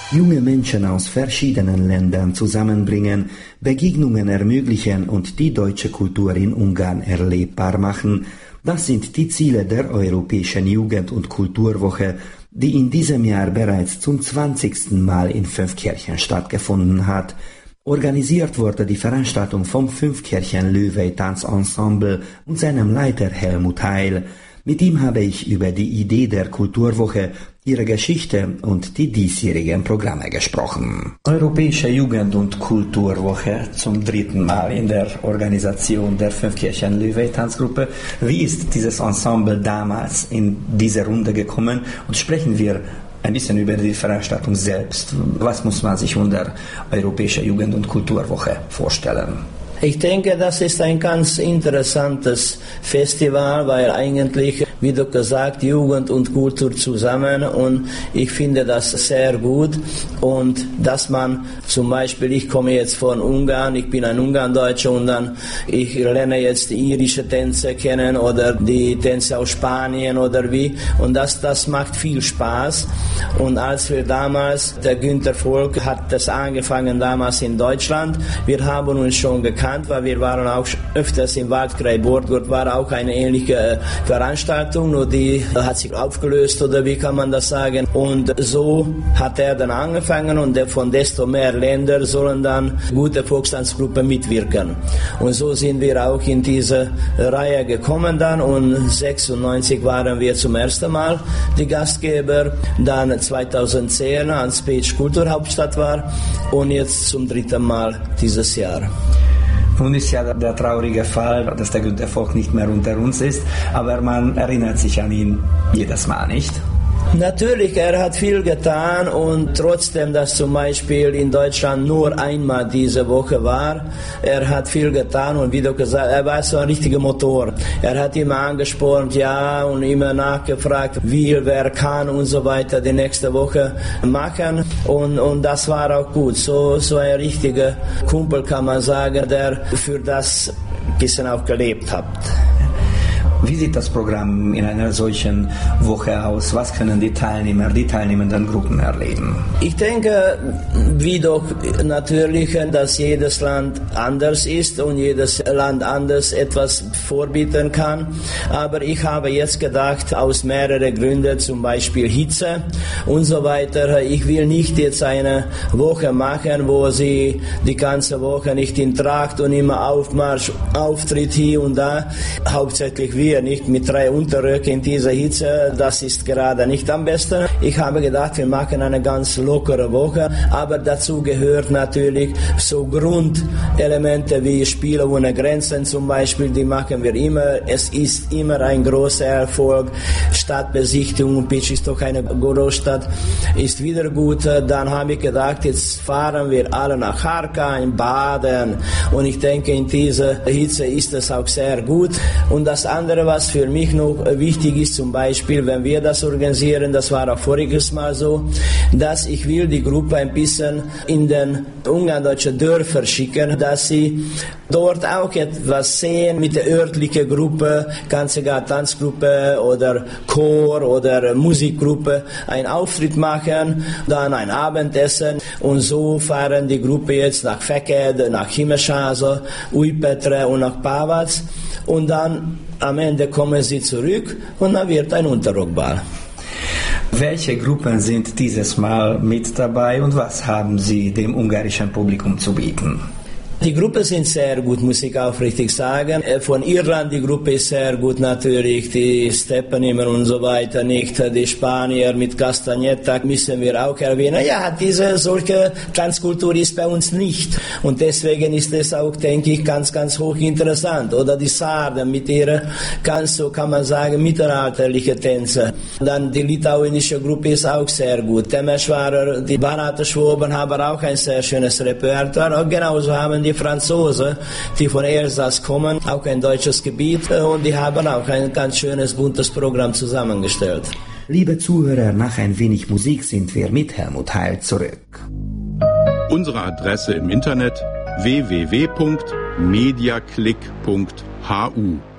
Junge Menschen aus verschiedenen Ländern zusammenbringen, Begegnungen ermöglichen und die deutsche Kultur in Ungarn erlebbar machen, das sind die Ziele der Europäischen Jugend- und Kulturwoche, die in diesem Jahr bereits zum 20. Mal in Fünfkirchen stattgefunden hat. Organisiert wurde die Veranstaltung vom Fünfkirchen Löwei-Tanzensemble und seinem Leiter Helmut Heil. Mit ihm habe ich über die Idee der Kulturwoche, ihre Geschichte und die diesjährigen Programme gesprochen. Europäische Jugend- und Kulturwoche zum 3. Mal in der Organisation der Fünfkirchen Löwei-Tanzgruppe. Wie ist dieses Ensemble damals in diese Runde gekommen? Und sprechen wir ein bisschen über die Veranstaltung selbst. Was muss man sich unter Europäische Jugend- und Kulturwoche vorstellen? Ich denke, das ist ein ganz interessantes Festival, weil eigentlich, wie du gesagt, Jugend und Kultur zusammen, und ich finde das sehr gut. Und dass man zum Beispiel, ich komme jetzt von Ungarn, ich bin ein Ungarndeutscher, und dann ich lerne jetzt die irische Tänze kennen oder die Tänze aus Spanien oder wie, und das macht viel Spaß. Und als wir damals, der Günter Volk hat das angefangen damals in Deutschland, wir haben uns schon gekannt, weil wir waren auch öfters im Waldkrei Borgott, war auch eine ähnliche Veranstaltung, nur die hat sich aufgelöst, oder wie kann man das sagen. Und so hat er dann angefangen, und von desto mehr Ländern sollen dann gute Volkstanzgruppen mitwirken. Und so sind wir auch in diese Reihe gekommen dann, und 96 waren wir zum ersten Mal die Gastgeber, dann 2010 als Pécs Kulturhauptstadt war, und jetzt zum 3. Mal dieses Jahr. Nun ist ja der traurige Fall, dass der Günter Volk nicht mehr unter uns ist, aber man erinnert sich an ihn jedes Mal, nicht? Natürlich, er hat viel getan, und trotzdem, dass zum Beispiel in Deutschland nur einmal diese Woche war, er hat viel getan, und wie du gesagt hast, er war so ein richtiger Motor. Er hat immer angespornt, ja, und immer nachgefragt, wie, wer kann und so weiter die nächste Woche machen, und das war auch gut. So ein richtiger Kumpel, kann man sagen, der für das ein bisschen auch gelebt hat. Wie sieht das Programm in einer solchen Woche aus? Was können die teilnehmenden Gruppen erleben? Ich denke, wie doch natürlich, dass jedes Land anders ist und jedes Land anders etwas vorbieten kann. Aber ich habe jetzt gedacht, aus mehreren Gründen, zum Beispiel Hitze und so weiter. Ich will nicht jetzt eine Woche machen, wo sie die ganze Woche nicht in Tracht und immer Aufmarsch, Auftritt hier und da. Hauptsächlich wir, nicht mit 3 Unterröcken in dieser Hitze, das ist gerade nicht am besten. Ich habe gedacht, wir machen eine ganz lockere Woche, aber dazu gehört natürlich so Grundelemente wie Spiele ohne Grenzen zum Beispiel, die machen wir immer. Es ist immer ein großer Erfolg. Stadtbesichtigung, Pécs ist doch eine Großstadt, ist wieder gut. Dann habe ich gedacht, jetzt fahren wir alle nach Harkany, baden, und ich denke, in dieser Hitze ist es auch sehr gut. Und das andere, was für mich noch wichtig ist, zum Beispiel, wenn wir das organisieren, das war auch voriges Mal so, dass ich will die Gruppe ein bisschen in den ungarndeutschen Dörfer schicken, dass sie dort auch etwas sehen mit der örtlichen Gruppe, ganz egal Tanzgruppe oder Chor oder Musikgruppe, einen Auftritt machen, dann ein Abendessen, und so fahren die Gruppe jetzt nach Feked, nach Himesháza, Újpetre und nach Pávac, und dann am Ende kommen sie zurück, und dann wird ein Unterrockball. Welche Gruppen sind dieses Mal mit dabei, und was haben sie dem ungarischen Publikum zu bieten? Die Gruppe sind sehr gut, muss ich aufrichtig sagen. Von Irland, die Gruppe ist sehr gut natürlich, die Steppenimer und so weiter nicht. Die Spanier mit Castañeta müssen wir auch erwähnen. Ja, solche Tanzkultur ist bei uns nicht. Und deswegen ist es auch, denke ich, ganz, ganz hochinteressant. Oder die Sarden mit ihrer ganz, so kann man sagen, mittelalterlichen Tänze. Dann die litauische Gruppe ist auch sehr gut. Temesvárer, die Banaterschwoben haben auch ein sehr schönes Repertoire. Und genauso haben die Franzosen, die von Elsass kommen, auch ein deutsches Gebiet, und die haben auch ein ganz schönes, buntes Programm zusammengestellt. Liebe Zuhörer, nach ein wenig Musik sind wir mit Helmut Heil zurück. Unsere Adresse im Internet www.mediaclick.hu